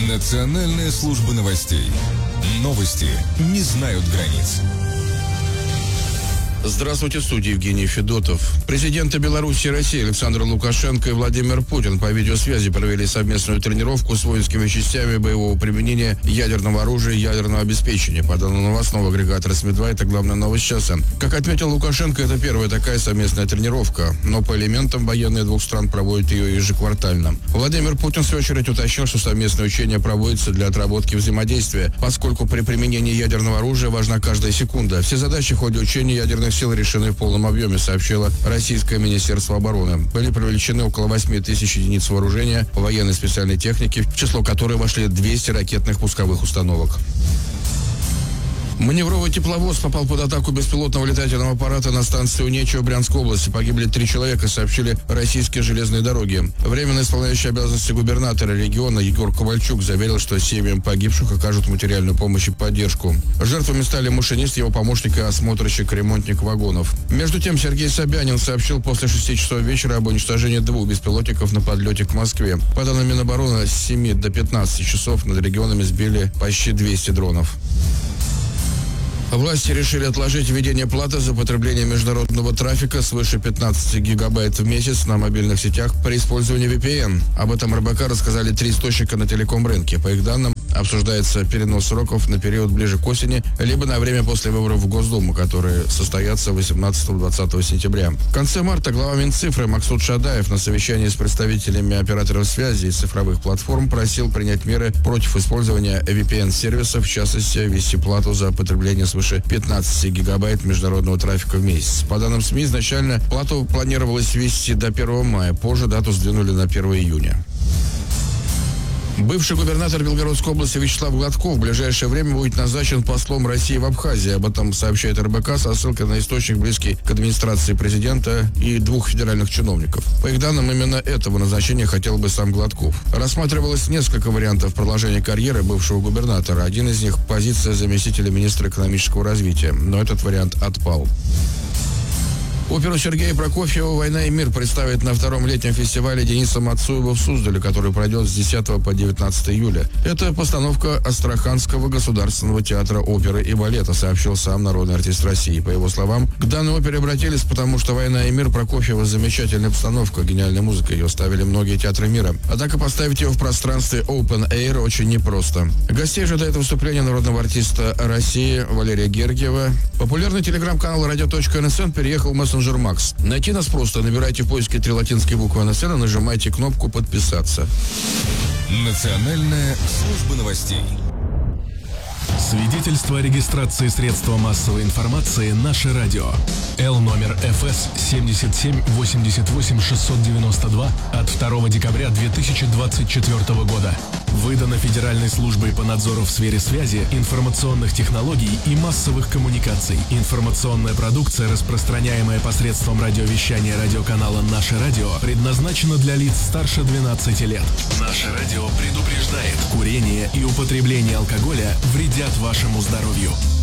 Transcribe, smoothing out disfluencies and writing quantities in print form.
Национальная служба новостей. Новости не знают границ. Здравствуйте, в студии Евгений Федотов. Президенты Беларуси и России Александр Лукашенко и Владимир Путин по видеосвязи провели совместную тренировку с воинскими частями боевого применения ядерного оружия и ядерного обеспечения. По данному новостного агрегатора СМИ-2, это главная новость часа. Как отметил Лукашенко, это первая такая совместная тренировка, но по элементам военные двух стран проводят ее ежеквартально. Владимир Путин, в свою очередь, уточнил, что совместное учение проводится для отработки взаимодействия, поскольку при применении ядерного оружия важна каждая секунда. Все задачи в ходе учения ядерных сил решены в полном объеме, сообщило Российское Министерство обороны. Были привлечены около 8 тысяч единиц вооружения военной специальной техники, в число которой вошли 200 ракетных пусковых установок. Маневровый тепловоз попал под атаку беспилотного летательного аппарата на станции Унечья в Брянской области. Погибли 3 человека, сообщили российские железные дороги. Временно исполняющий обязанности губернатора региона Егор Ковальчук заверил, что семьям погибших окажут материальную помощь и поддержку. Жертвами стали машинист, его помощник и осмотрщик, ремонтник вагонов. Между тем, Сергей Собянин сообщил после 6 часов вечера об уничтожении 2 беспилотников на подлете к Москве. По данным Минобороны, с 7 до 15 часов над регионами сбили почти 200 дронов. Власти решили отложить введение платы за потребление международного трафика свыше 15 гигабайт в месяц на мобильных сетях при использовании VPN. Об этом РБК рассказали 3 источника на телеком-рынке. По их данным, обсуждается перенос сроков на период ближе к осени, либо на время после выборов в Госдуму, которые состоятся 18-20 сентября. В конце марта глава Минцифры Максут Шадаев на совещании с представителями операторов связи и цифровых платформ просил принять меры против использования VPN-сервисов, в частности, ввести плату за потребление свыше 15 гигабайт международного трафика в месяц. По данным СМИ, изначально плату планировалось ввести до 1 мая, позже дату сдвинули на 1 июня. Бывший губернатор Белгородской области Вячеслав Гладков в ближайшее время будет назначен послом России в Абхазии. Об этом сообщает РБК со ссылкой на источник, близкий к администрации президента и 2 федеральных чиновников. По их данным, именно этого назначения хотел бы сам Гладков. Рассматривалось несколько вариантов продолжения карьеры бывшего губернатора. Один из них – позиция заместителя министра экономического развития, но этот вариант отпал. Оперу Сергея Прокофьева «Война и мир» представит на 2-м летнем фестивале Дениса Мацуева в Суздале, который пройдет с 10 по 19 июля. Это постановка Астраханского государственного театра оперы и балета, сообщил сам народный артист России. По его словам, к данной опере обратились, потому что «Война и мир» Прокофьева замечательная постановка, гениальная музыка, ее ставили многие театры мира. Однако поставить ее в пространстве Open Air очень непросто. Гостей ожидает выступление народного артиста России Валерия Гергиева. Популярный телеграм-канал radio.nsn переехал в мессенджер Макс. Найти нас просто. Набирайте в поиске 3 латинские буквы НСН и нажимайте кнопку «Подписаться». Национальная служба новостей. Свидетельство о регистрации средства массовой информации «Наше радио». Л номер ФС 77-88-692 от 2 декабря 2024 года. Выдано Федеральной службой по надзору в сфере связи, информационных технологий и массовых коммуникаций. Информационная продукция, распространяемая посредством радиовещания радиоканала «Наше радио», предназначена для лиц старше 12 лет. «Наше радио» предупреждает: курение и употребление алкоголя вредят вашему здоровью.